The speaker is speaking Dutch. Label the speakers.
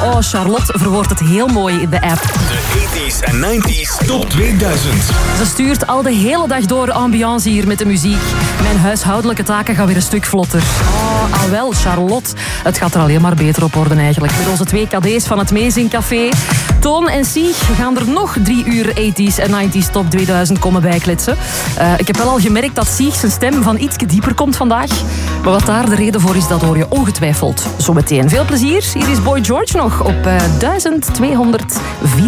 Speaker 1: Oh, Charlotte verwoordt het heel mooi in de app.
Speaker 2: De 80s en 90s Top 2000.
Speaker 1: Ze stuurt al de hele dag door ambiance hier met de muziek. Mijn huishoudelijke taken gaan weer een stuk vlotter. Oh, ah wel, Charlotte. Het gaat er alleen maar beter op worden eigenlijk. Met onze 2 KD's van het Meezingcafé. Toon en Sieg gaan er nog 3 uur 80s en 90s Top 2000 komen bijkletsen. Ik heb wel al gemerkt dat Sieg zijn stem van iets dieper komt vandaag. Maar wat daar de reden voor is, dat hoor je ongetwijfeld zometeen. Veel plezier. Hier is Boy George nog op 1204.